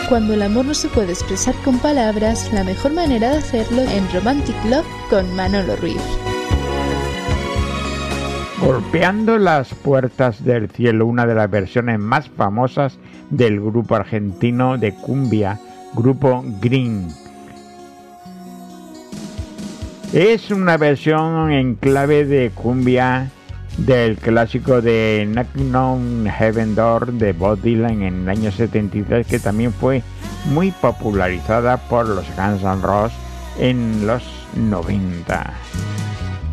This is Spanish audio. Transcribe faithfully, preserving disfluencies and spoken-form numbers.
Cuando el amor no se puede expresar con palabras, la mejor manera de hacerlo en Romantic Love con Manolo Ruiz. Golpeando las puertas del cielo, una de las versiones más famosas del grupo argentino de cumbia, Grupo Green. Es una versión en clave de cumbia del clásico de Knocking on Heaven Door de Bob Dylan en el año setenta y tres, que también fue muy popularizada por los Guns N' Roses en los noventa.